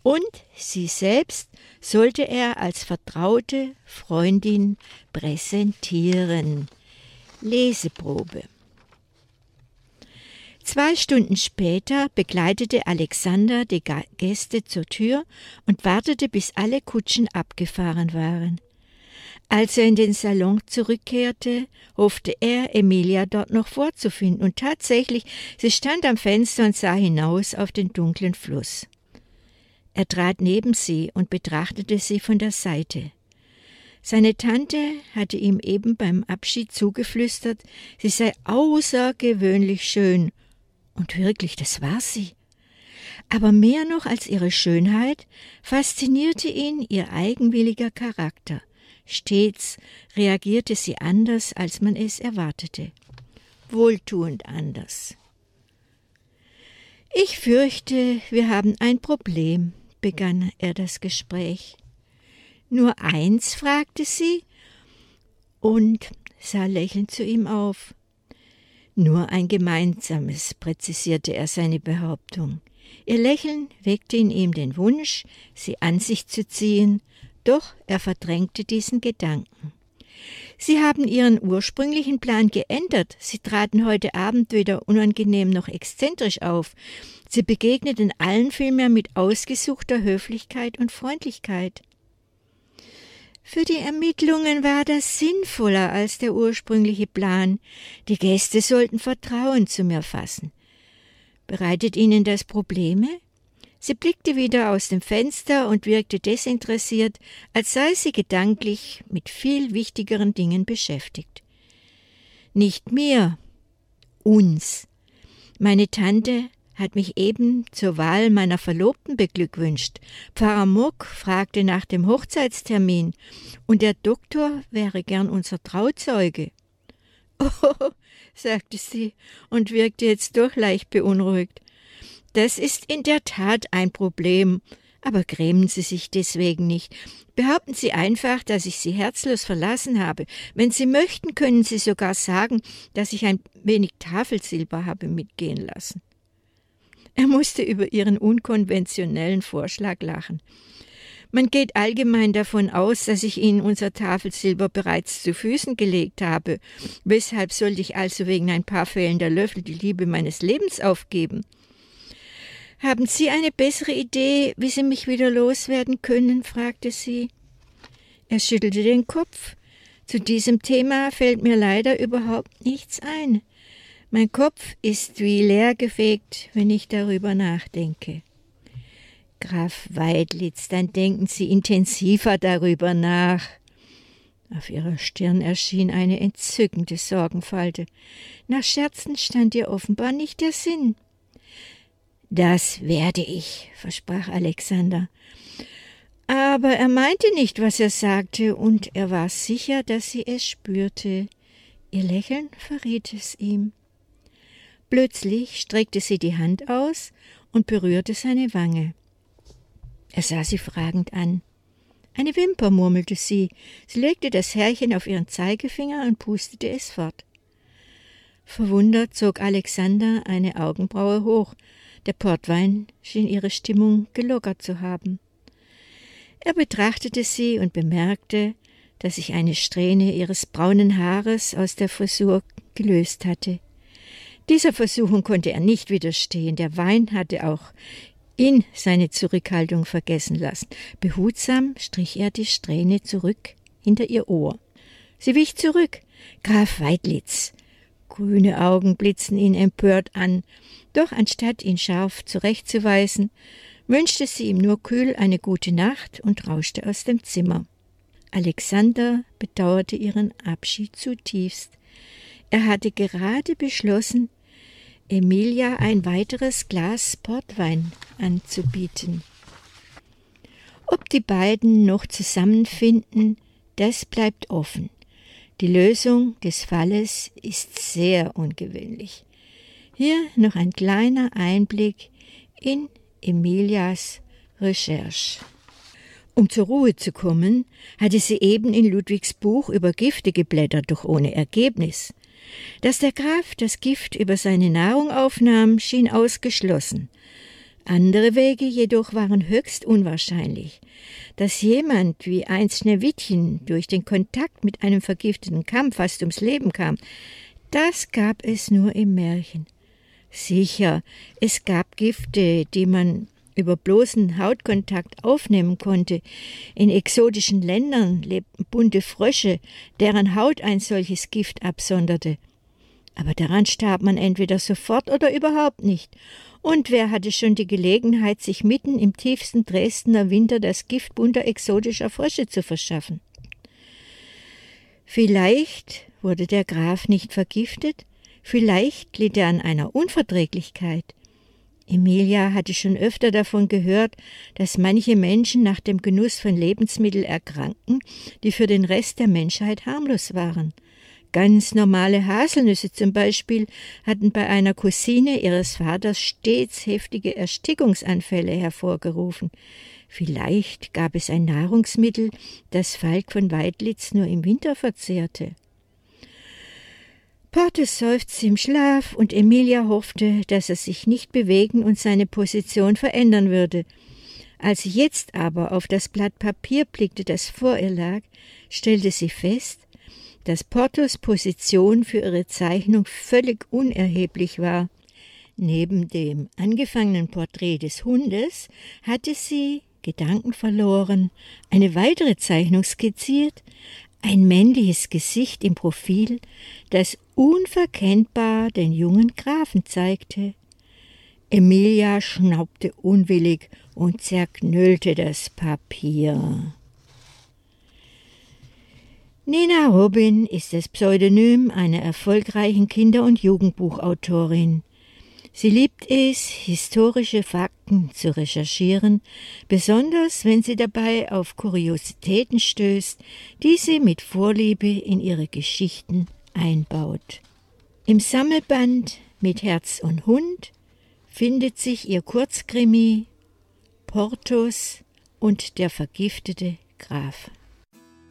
und sie selbst sollte er als vertraute Freundin präsentieren. Leseprobe. 2 Stunden später begleitete Alexander die Gäste zur Tür und wartete, bis alle Kutschen abgefahren waren. Als er in den Salon zurückkehrte, hoffte er, Emilia dort noch vorzufinden, und tatsächlich, sie stand am Fenster und sah hinaus auf den dunklen Fluss. Er trat neben sie und betrachtete sie von der Seite. Seine Tante hatte ihm eben beim Abschied zugeflüstert, sie sei außergewöhnlich schön. Und wirklich, das war sie. Aber mehr noch als ihre Schönheit faszinierte ihn ihr eigenwilliger Charakter. Stets reagierte sie anders, als man es erwartete. Wohltuend anders. »Ich fürchte, wir haben ein Problem«, begann er das Gespräch. »Nur eins?« fragte sie und sah lächelnd zu ihm auf. »Nur ein gemeinsames«, präzisierte er seine Behauptung. Ihr Lächeln weckte in ihm den Wunsch, sie an sich zu ziehen, doch er verdrängte diesen Gedanken. »Sie haben Ihren ursprünglichen Plan geändert. Sie traten heute Abend weder unangenehm noch exzentrisch auf. Sie begegneten allen vielmehr mit ausgesuchter Höflichkeit und Freundlichkeit.« »Für die Ermittlungen war das sinnvoller als der ursprüngliche Plan. Die Gäste sollten Vertrauen zu mir fassen. Bereitet Ihnen das Probleme?« Sie blickte wieder aus dem Fenster und wirkte desinteressiert, als sei sie gedanklich mit viel wichtigeren Dingen beschäftigt. »Nicht mir, uns. Meine Tante hat mich eben zur Wahl meiner Verlobten beglückwünscht. Pfarrer Muck fragte nach dem Hochzeitstermin und der Doktor wäre gern unser Trauzeuge.« »Oh«, sagte sie und wirkte jetzt doch leicht beunruhigt. »Das ist in der Tat ein Problem, aber grämen Sie sich deswegen nicht. Behaupten Sie einfach, dass ich Sie herzlos verlassen habe. Wenn Sie möchten, können Sie sogar sagen, dass ich ein wenig Tafelsilber habe mitgehen lassen.« Er musste über ihren unkonventionellen Vorschlag lachen. »Man geht allgemein davon aus, dass ich Ihnen unser Tafelsilber bereits zu Füßen gelegt habe. Weshalb sollte ich also wegen ein paar fehlender Löffel die Liebe meines Lebens aufgeben?« »Haben Sie eine bessere Idee, wie Sie mich wieder loswerden können?« fragte sie. Er schüttelte den Kopf. »Zu diesem Thema fällt mir leider überhaupt nichts ein. Mein Kopf ist wie leergefegt, wenn ich darüber nachdenke.« »Graf Weidlitz, dann denken Sie intensiver darüber nach.« Auf ihrer Stirn erschien eine entzückende Sorgenfalte. Nach Scherzen stand ihr offenbar nicht der Sinn. »Das werde ich«, versprach Alexander. Aber er meinte nicht, was er sagte, und er war sicher, dass sie es spürte. Ihr Lächeln verriet es ihm. Plötzlich streckte sie die Hand aus und berührte seine Wange. Er sah sie fragend an. Eine Wimper, murmelte sie. Sie legte das Härchen auf ihren Zeigefinger und pustete es fort. Verwundert zog Alexander eine Augenbraue hoch. Der Portwein schien ihre Stimmung gelockert zu haben. Er betrachtete sie und bemerkte, dass sich eine Strähne ihres braunen Haares aus der Frisur gelöst hatte. Dieser Versuchung konnte er nicht widerstehen. Der Wein hatte auch ihn seine Zurückhaltung vergessen lassen. Behutsam strich er die Strähne zurück hinter ihr Ohr. Sie wich zurück. »Graf Weidlitz!« Grüne Augen blitzten ihn empört an. Doch anstatt ihn scharf zurechtzuweisen, wünschte sie ihm nur kühl eine gute Nacht und rauschte aus dem Zimmer. Alexander bedauerte ihren Abschied zutiefst. Er hatte gerade beschlossen, Emilia ein weiteres Glas Portwein anzubieten. Ob die beiden noch zusammenfinden, das bleibt offen. Die Lösung des Falles ist sehr ungewöhnlich. Hier noch ein kleiner Einblick in Emilias Recherche. Um zur Ruhe zu kommen, hatte sie eben in Ludwigs Buch über Gifte geblättert, doch ohne Ergebnis. Dass der Graf das Gift über seine Nahrung aufnahm, schien ausgeschlossen. Andere Wege jedoch waren höchst unwahrscheinlich. Dass jemand wie einst Schneewittchen durch den Kontakt mit einem vergifteten Kamm fast ums Leben kam, das gab es nur im Märchen. Sicher, es gab Gifte, die man über bloßen Hautkontakt aufnehmen konnte. In exotischen Ländern lebten bunte Frösche, deren Haut ein solches Gift absonderte. Aber daran starb man entweder sofort oder überhaupt nicht. Und wer hatte schon die Gelegenheit, sich mitten im tiefsten Dresdner Winter das Gift bunter exotischer Frösche zu verschaffen? Vielleicht wurde der Graf nicht vergiftet, vielleicht litt er an einer Unverträglichkeit. Emilia hatte schon öfter davon gehört, dass manche Menschen nach dem Genuss von Lebensmitteln erkranken, die für den Rest der Menschheit harmlos waren. Ganz normale Haselnüsse zum Beispiel hatten bei einer Cousine ihres Vaters stets heftige Erstickungsanfälle hervorgerufen. Vielleicht gab es ein Nahrungsmittel, das Falk von Weidlitz nur im Winter verzehrte. Porthos seufzte im Schlaf und Emilia hoffte, dass er sich nicht bewegen und seine Position verändern würde. Als sie jetzt aber auf das Blatt Papier blickte, das vor ihr lag, stellte sie fest, dass Porthos' Position für ihre Zeichnung völlig unerheblich war. Neben dem angefangenen Porträt des Hundes hatte sie, gedankenverloren, eine weitere Zeichnung skizziert, ein männliches Gesicht im Profil, das unverkennbar den jungen Grafen zeigte. Emilia schnaubte unwillig und zerknüllte das Papier. Nina Robin ist das Pseudonym einer erfolgreichen Kinder- und Jugendbuchautorin. Sie liebt es, historische Fakten zu recherchieren, besonders wenn sie dabei auf Kuriositäten stößt, die sie mit Vorliebe in ihre Geschichten einbaut. Im Sammelband Mit Herz und Hund findet sich ihr Kurzkrimi Porthos und der vergiftete Graf.